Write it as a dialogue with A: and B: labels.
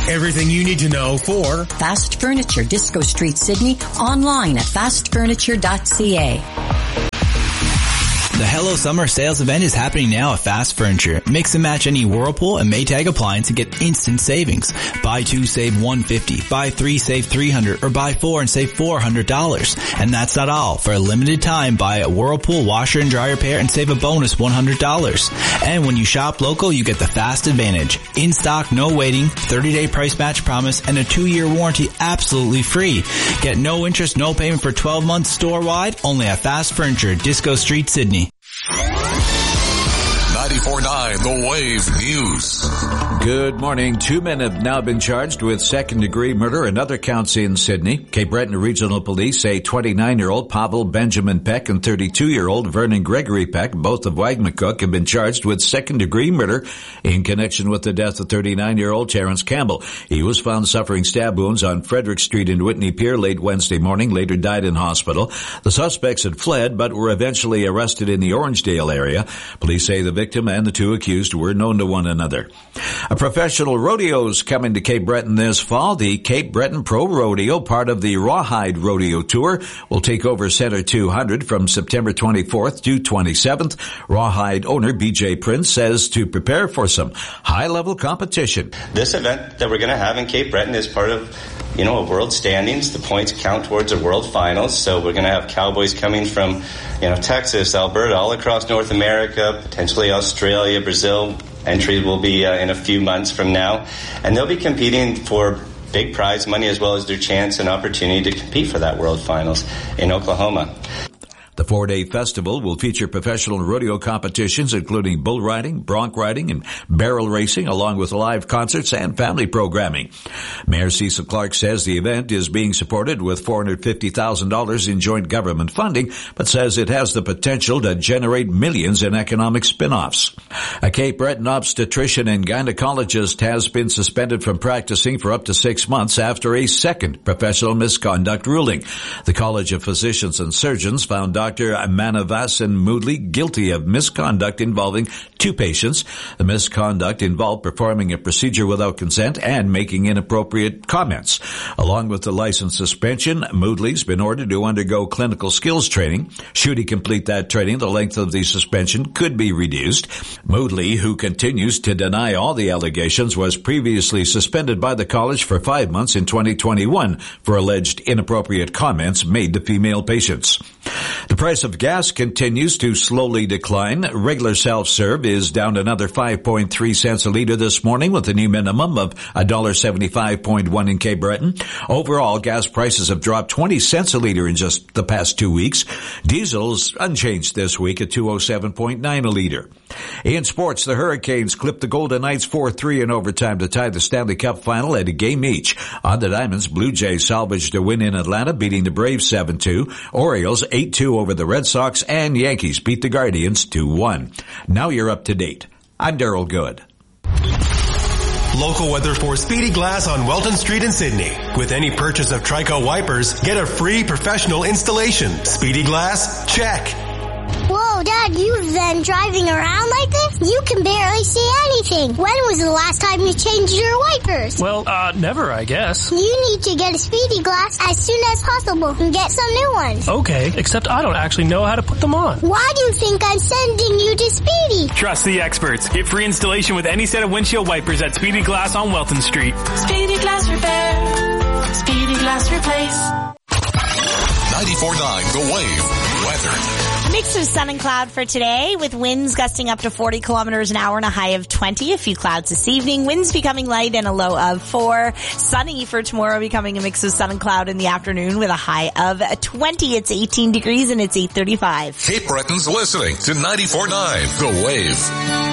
A: Everything you need to know for
B: Fast Furniture, Disco Street, Sydney, online at fastfurniture.ca.
C: The Hello Summer sales event is happening now at Fast Furniture. Mix and match any Whirlpool and Maytag appliance and get instant savings. Buy 2, save $150. Buy 3, save $300. Or buy 4 and save $400. And that's not all. For a limited time, buy a Whirlpool washer and dryer pair and save a bonus $100. And when you shop local, you get the Fast Advantage. In stock, no waiting, 30-day price match promise, and a 2-year warranty absolutely free. Get no interest, no payment for 12 months store-wide, only at Fast Furniture, Disco Street, Sydney.
D: 94.9 The Wave News.
E: Good morning. 2 men have now been charged with second-degree murder and other counts in Sydney. Cape Breton Regional Police say 29-year-old Pavel Benjamin Peck and 32-year-old Vernon Gregory Peck, both of Wagmatcook, have been charged with second-degree murder in connection with the death of 39-year-old Terrence Campbell. He was found suffering stab wounds on Frederick Street in Whitney Pier late Wednesday morning, later died in hospital. The suspects had fled but were eventually arrested in the Orangedale area. Police say the victim and the two accused were known to one another. A professional rodeo is coming to Cape Breton this fall. The Cape Breton Pro Rodeo, part of the Rawhide Rodeo Tour, will take over Center 200 from September 24th to 27th. Rawhide owner BJ Prince says to prepare for some high-level competition.
F: This event that we're going to have in Cape Breton is part of, a world standings. The points count towards a world finals. So we're going to have cowboys coming from, Texas, Alberta, all across North America, potentially Australia, Brazil. Entry will be in a few months from now, and they'll be competing for big prize money as well as their chance and opportunity to compete for that World Finals in Oklahoma.
E: The 4-day festival will feature professional rodeo competitions, including bull riding, bronc riding, and barrel racing, along with live concerts and family programming. Mayor Cecil Clark says the event is being supported with $450,000 in joint government funding, but says it has the potential to generate millions in economic spin-offs. A Cape Breton obstetrician and gynecologist has been suspended from practicing for up to 6 months after a second professional misconduct ruling. The College of Physicians and Surgeons found Dr. Manavasan Moodley guilty of misconduct involving 2 patients. The misconduct involved performing a procedure without consent and making inappropriate comments. Along with the license suspension, Moodley's been ordered to undergo clinical skills training. Should he complete that training, the length of the suspension could be reduced. Moodley, who continues to deny all the allegations, was previously suspended by the college for 5 months in 2021 for alleged inappropriate comments made to female patients. The price of gas continues to slowly decline. Regular self-serve is down another 5.3 cents a liter this morning, with a new minimum of $1.75.1 in Cape Breton. Overall, gas prices have dropped 20 cents a liter in just the past 2 weeks. Diesel's unchanged this week at $2.07.9 a liter. In sports, the Hurricanes clipped the Golden Knights 4-3 in overtime to tie the Stanley Cup final at a game each. On the Diamonds, Blue Jays salvaged a win in Atlanta, beating the Braves 7-2. Orioles 8-2 over the Red Sox, and Yankees beat the Guardians 2-1. Now you're up to date. I'm Daryl Good.
G: Local weather for Speedy Glass on Welton Street in Sydney. With any purchase of Trico wipers, get a free professional installation. Speedy Glass, check.
H: Whoa, Dad, you've been driving around like this? You can barely see anything. When was the last time you changed your wipers?
I: Well, never, I guess.
H: You need to get a Speedy Glass as soon as possible and get some new ones.
I: Okay, except I don't actually know how to put them on.
H: Why do you think I'm sending you to Speedy?
J: Trust the experts. Get free installation with any set of windshield wipers at Speedy Glass on Welton Street.
K: Speedy Glass Repair. Speedy Glass Replace.
D: 94.9 The Wave. Weather.
L: Mix of sun and cloud for today, with winds gusting up to 40 kilometers an hour and a high of 20. A few clouds this evening. Winds becoming light and a low of 4. Sunny for tomorrow, becoming a mix of sun and cloud in the afternoon with a high of 20. It's 18 degrees and it's 8:35.
D: Cape Breton's listening to 94.9 The Wave.